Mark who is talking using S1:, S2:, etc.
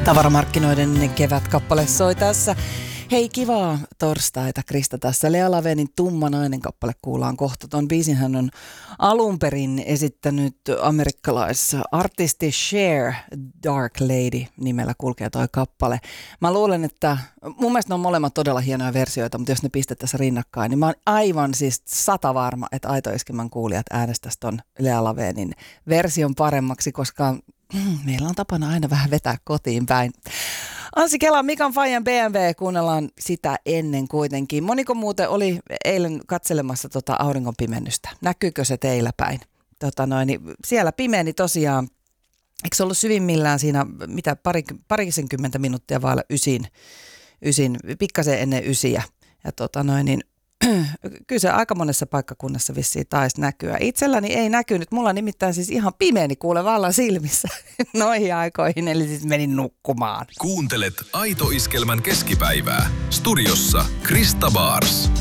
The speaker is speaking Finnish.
S1: Tavaramarkkinoiden kevätkappale soi tässä. Hei, kivaa torstaita, Krista tässä. Lea Lavenin Tumma nainen -kappale kuullaan kohta. Ton biisin hän on alun perin esittänyt amerikkalaisartisti Cher, Dark Lady nimellä kulkee toi kappale. Mä luulen, että mun mielestä ne on molemmat todella hienoja versioita, mutta jos ne pistettäisiin rinnakkain, niin mä oon aivan siis 100% varma, että Aito Iskelmän kuulijat äänestäisi ton Lea Lavenin version paremmaksi, koska meillä on tapana aina vähän vetää kotiin päin. Anssi Kela, Mikan Fajan BMW, kuunnellaan sitä ennen kuitenkin. Moniko muuten oli eilen katselemassa auringonpimennystä? Näkyykö se teillä päin? Siellä pimeeni tosiaan. Eikö se ollut syvimmillään siinä, parisenkymmentä minuuttia vailla ysin, pikkasen ennen ysiä. Ja kyllä se aika monessa paikkakunnassa vissiin taisi näkyä. Itselläni ei näkynyt, mulla nimittäin siis ihan pimeeni kuule vallan silmissä noihin aikoihin, eli siis menin nukkumaan.
S2: Kuuntelet Aito Iskelmän keskipäivää. Studiossa Krista Bars.